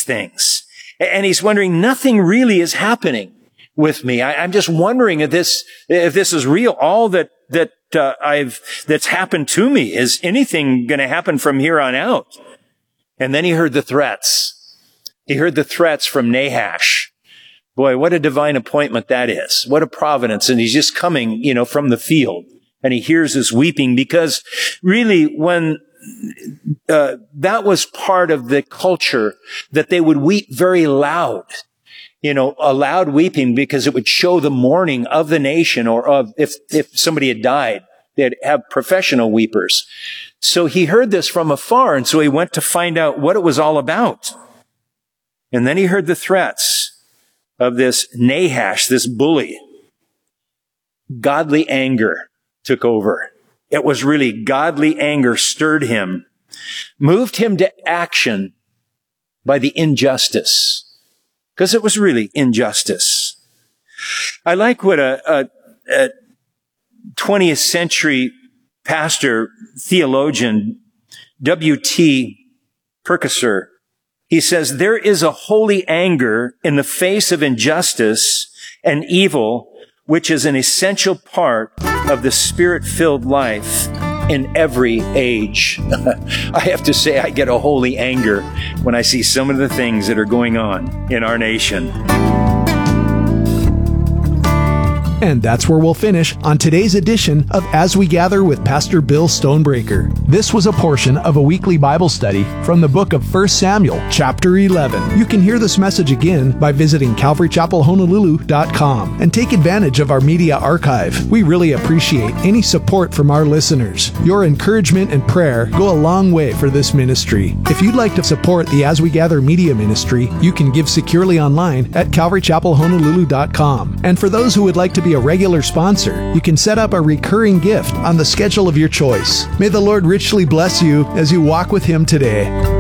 things. And he's wondering, nothing really is happening with me. I'm just wondering if this is real. All that's happened to me. Is anything going to happen from here on out? And then he heard the threats. He heard the threats from Nahash. Boy, what a divine appointment that is. What a providence. And he's just coming, from the field. And he hears this weeping, because really when that was part of the culture, that they would weep very loud. A loud weeping, because it would show the mourning of the nation, or of if somebody had died, they'd have professional weepers. So he heard this from afar, and so he went to find out what it was all about. And then he heard the threats of this Nahash, this bully. Godly anger took over. It was really godly anger stirred him, moved him to action by the injustice. Because it was really injustice. I like what a 20th century pastor, theologian, W.T. Purchaser, he says, there is a holy anger in the face of injustice and evil, which is an essential part of the Spirit-filled life in every age. I have to say, I get a holy anger when I see some of the things that are going on in our nation. And that's where we'll finish on today's edition of As We Gather with Pastor Bill Stonebreaker. This was a portion of a weekly Bible study from the book of 1 Samuel, chapter 11. You can hear this message again by visiting CalvaryChapelHonolulu.com and take advantage of our media archive. We really appreciate any support from our listeners. Your encouragement and prayer go a long way for this ministry. If you'd like to support the As We Gather media ministry, you can give securely online at CalvaryChapelHonolulu.com. And for those who would like to be a regular sponsor, you can set up a recurring gift on the schedule of your choice. May the Lord richly bless you as you walk with Him today.